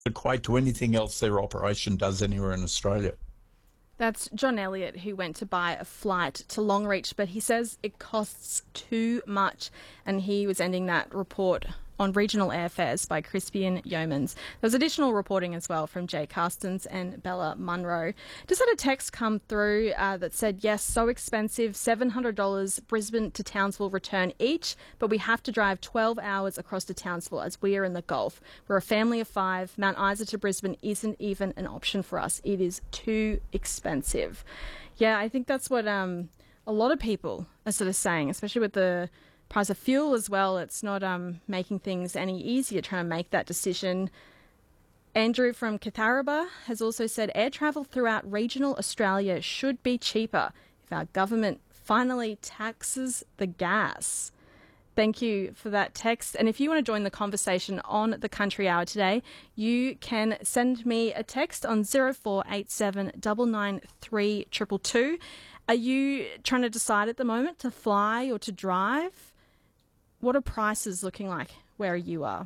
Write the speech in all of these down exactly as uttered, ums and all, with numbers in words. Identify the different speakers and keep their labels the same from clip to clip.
Speaker 1: equate to anything else their operation does anywhere in Australia.
Speaker 2: That's John Elliott, who went to buy a flight to Longreach, but he says it costs too much, and he was ending that report on regional airfares by Crispian Yeomans. There's additional reporting as well from Jay Carstens and Bella Munro. Just had a text come through uh, that said, yes, so expensive, seven hundred dollars Brisbane to Townsville return each, but we have to drive twelve hours across to Townsville as we are in the Gulf. We're a family of five. Mount Isa to Brisbane isn't even an option for us. It is too expensive. Yeah, I think that's what um, a lot of people are sort of saying, especially with the price of fuel as well. It's not um, making things any easier trying to make that decision. Andrew from Catharaba has also said air travel throughout regional Australia should be cheaper if our government finally taxes the gas. Thank you for that text. And if you want to join the conversation on the Country Hour today, you can send me a text on zero four eight seven nine nine three two two two. Are you trying to decide at the moment to fly or to drive? What are prices looking like where you are?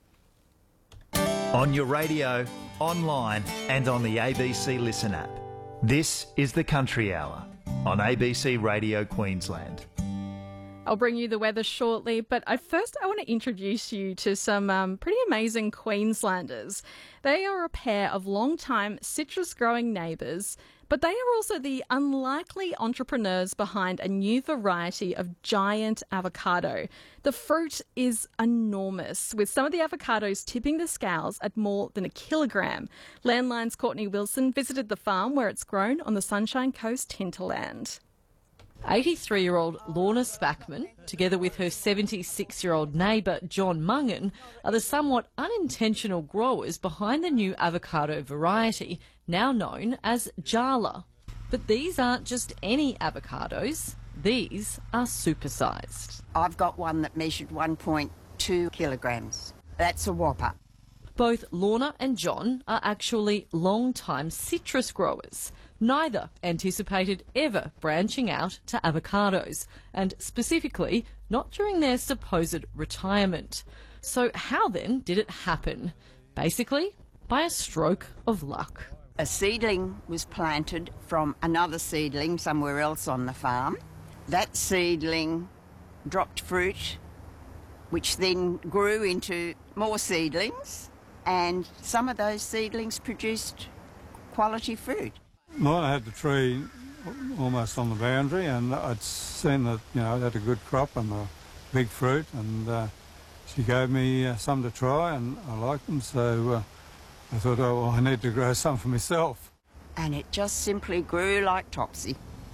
Speaker 3: On your radio, online and on the A B C Listen app. This is the Country Hour on A B C Radio Queensland.
Speaker 2: I'll bring you the weather shortly, but I first I want to introduce you to some um, pretty amazing Queenslanders. They are a pair of long-time citrus-growing neighbours, but they are also the unlikely entrepreneurs behind a new variety of giant avocado. The fruit is enormous, with some of the avocados tipping the scales at more than a kilogram. Landline's Courtney Wilson visited the farm where it's grown on the Sunshine Coast hinterland.
Speaker 4: eighty-three-year-old Lorna Spackman, together with her seventy-six-year-old neighbour John Mungan, are the somewhat unintentional growers behind the new avocado variety, now known as Jala. But these aren't just any avocados, these are supersized.
Speaker 5: I've got one that measured one point two kilograms. That's a whopper.
Speaker 4: Both Lorna and John are actually long-time citrus growers. Neither anticipated ever branching out to avocados, and specifically not during their supposed retirement. So how then did it happen? Basically, by a stroke of luck.
Speaker 5: A seedling was planted from another seedling somewhere else on the farm. That seedling dropped fruit, which then grew into more seedlings, and some of those seedlings produced quality fruit.
Speaker 6: Well, I had the tree almost on the boundary, and I'd seen that, you know, it had a good crop and a big fruit, and uh, she gave me uh, some to try, and I liked them, so uh, I thought, oh, well, I need to grow some for myself.
Speaker 5: And it just simply grew like topsy.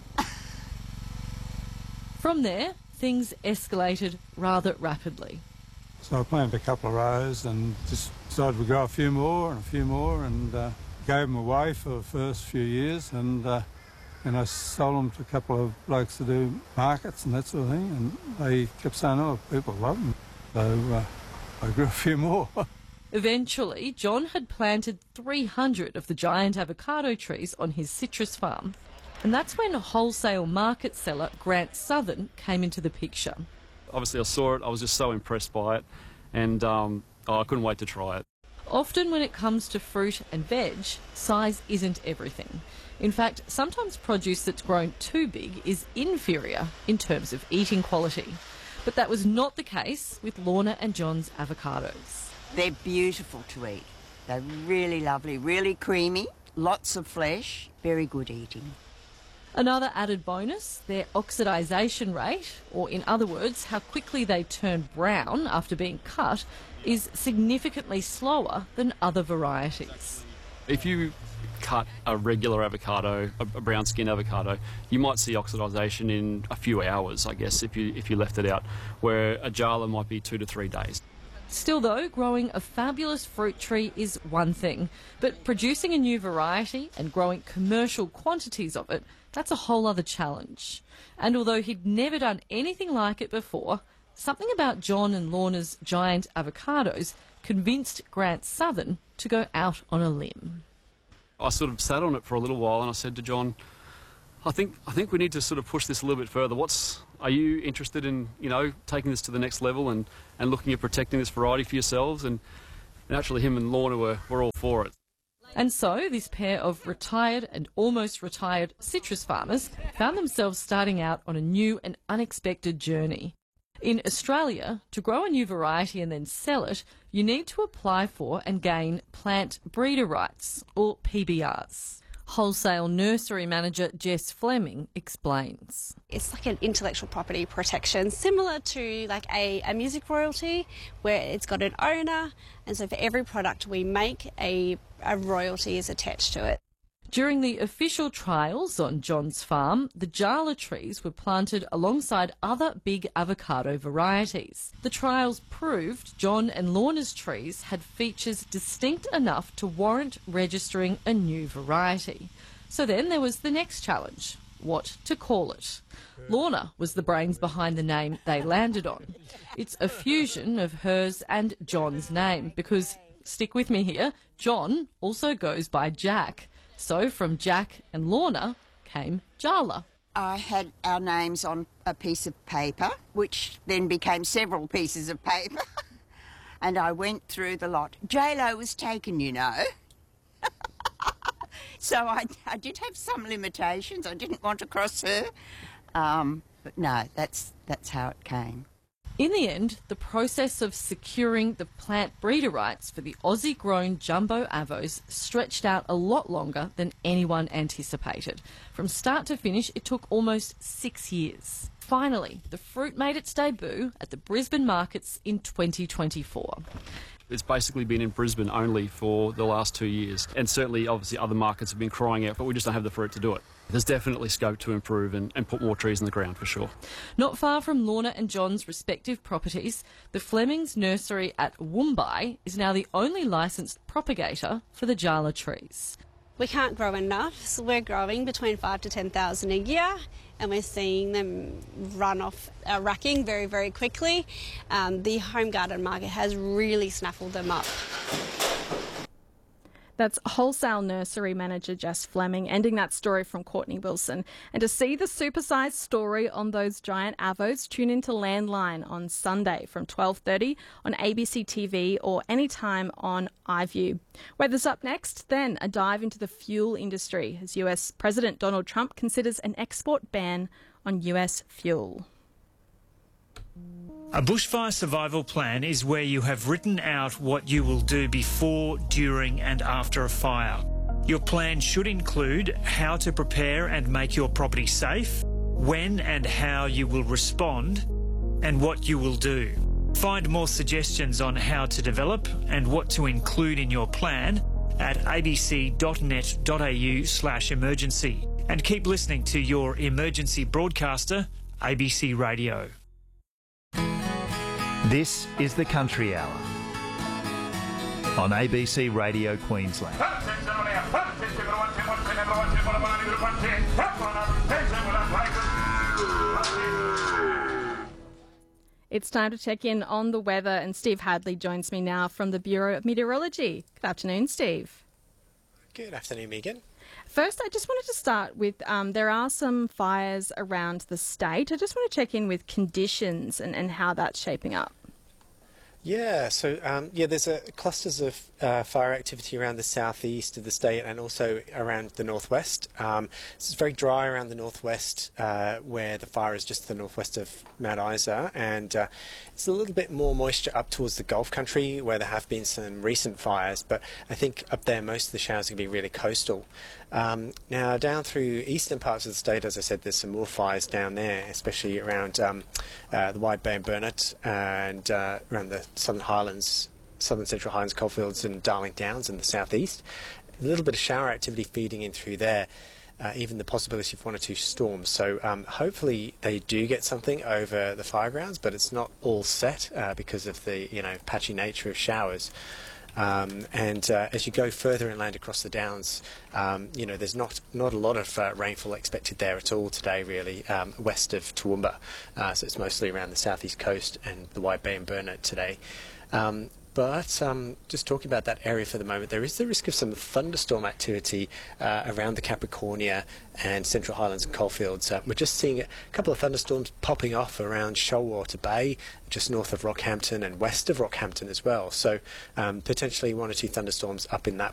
Speaker 4: From there, things escalated rather rapidly.
Speaker 6: So I planted a couple of rows and just decided to grow a few more and a few more, and uh, gave them away for the first few years, and uh, and I sold them to a couple of blokes to do markets and that sort of thing, and they kept saying, oh, people love them. So uh, I grew a few more.
Speaker 4: Eventually, John had planted three hundred of the giant avocado trees on his citrus farm, and that's when wholesale market seller Grant Southern came into the picture.
Speaker 7: Obviously I saw it, I was just so impressed by it, and um, oh, I couldn't wait to try it.
Speaker 4: Often when it comes to fruit and veg, size isn't everything. In fact, sometimes produce that's grown too big is inferior in terms of eating quality. But that was not the case with Lorna and John's avocados.
Speaker 5: They're beautiful to eat. They're really lovely, really creamy, lots of flesh, very good eating.
Speaker 4: Another added bonus, their oxidisation rate, or in other words, how quickly they turn brown after being cut, is significantly slower than other varieties.
Speaker 7: If you cut a regular avocado, a brown skin avocado, you might see oxidisation in a few hours, I guess, if you if you left it out, where a Jala might be two to three days.
Speaker 4: Still though, growing a fabulous fruit tree is one thing, but producing a new variety and growing commercial quantities of it, that's a whole other challenge. And although he'd never done anything like it before, something about John and Lorna's giant avocados convinced Grant Southern to go out on a limb.
Speaker 7: I sort of sat on it for a little while and I said to John, I think I think we need to sort of push this a little bit further. What's are you interested in, you know, taking this to the next level and, and looking at protecting this variety for yourselves? And naturally him and Lorna were, were all for it.
Speaker 4: And so this pair of retired and almost retired citrus farmers found themselves starting out on a new and unexpected journey. In Australia, to grow a new variety and then sell it, you need to apply for and gain plant breeder rights, or P B Rs. Wholesale nursery manager Jess Fleming explains.
Speaker 8: It's like an intellectual property protection, similar to like a, a music royalty, where it's got an owner, and so for every product we make, a, a royalty is attached to it.
Speaker 4: During the official trials on John's farm, the Jala trees were planted alongside other big avocado varieties. The trials proved John and Lorna's trees had features distinct enough to warrant registering a new variety. So then there was the next challenge: what to call it. Lorna was the brains behind the name they landed on. It's a fusion of hers and John's name because, stick with me here, John also goes by Jack. So from Jack and Lorna came Jala.
Speaker 5: I had our names on a piece of paper, which then became several pieces of paper, and I went through the lot. J-Lo was taken, you know. So I, I did have some limitations. I didn't want to cross her. Um, but no, that's, that's how it came.
Speaker 4: In the end, the process of securing the plant breeder rights for the Aussie-grown jumbo avos stretched out a lot longer than anyone anticipated. From start to finish, it took almost six years. Finally, the fruit made its debut at the Brisbane markets in twenty twenty-four.
Speaker 7: It's basically been in Brisbane only for the last two years. And certainly, obviously, other markets have been crying out, but we just don't have the fruit to do it. There's definitely scope to improve and, and put more trees in the ground, for sure.
Speaker 4: Not far from Lorna and John's respective properties, the Flemings nursery at Woombai is now the only licensed propagator for the Jala trees.
Speaker 8: We can't grow enough, so we're growing between five to ten thousand a year, and we're seeing them run off our racking very, very quickly. Um, the home garden market has really snaffled them up.
Speaker 2: That's wholesale nursery manager Jess Fleming, ending that story from Courtney Wilson. And to see the supersized story on those giant avos, tune into Landline on Sunday from twelve thirty on A B C T V or anytime on iView. Weather's up next, then a dive into the fuel industry as U S President Donald Trump considers an export ban on U S fuel.
Speaker 9: A bushfire survival plan is where you have written out what you will do before, during and after a fire. Your plan should include how to prepare and make your property safe, when and how you will respond, and what you will do. Find more suggestions on how to develop and what to include in your plan at abc.net.au slash emergency. And keep listening to your emergency broadcaster, A B C Radio.
Speaker 3: This is the Country Hour on A B C Radio Queensland.
Speaker 2: It's time to check in on the weather, and Steve Hadley joins me now from the Bureau of Meteorology. Good afternoon, Steve.
Speaker 10: Good afternoon, Megan.
Speaker 2: First, I just wanted to start with um, there are some fires around the state. I just want to check in with conditions and, and how that's shaping up.
Speaker 10: Yeah, so um, yeah, there's a clusters of uh, fire activity around the southeast of the state and also around the northwest. Um, it's very dry around the northwest, uh, where the fire is just to the northwest of Mount Isa, and uh, it's a little bit more moisture up towards the Gulf country, where there have been some recent fires. But I think up there, most of the showers are going to be really coastal. Um, now, down through eastern parts of the state, as I said, there's some more fires down there, especially around um, uh, the Wide Bay and Burnett and uh, around the Southern Highlands, Southern Central Highlands, Coalfields and Darling Downs in the southeast. A little bit of shower activity feeding in through there, uh, even the possibility of one or two storms. So um, hopefully they do get something over the fire grounds, but it's not all set uh, because of the you know patchy nature of showers. Um, and uh, as you go further inland across the downs, um, you know, there's not not a lot of uh, rainfall expected there at all today, really, um, west of Toowoomba. Uh, so it's mostly around the southeast coast and the Wide Bay and Burnett today. Um, But um, just talking about that area for the moment, there is the risk of some thunderstorm activity uh, around the Capricornia and Central Highlands and Coalfields. Uh, we're just seeing a couple of thunderstorms popping off around Shoalwater Bay, just north of Rockhampton and west of Rockhampton as well. So um, potentially one or two thunderstorms up in that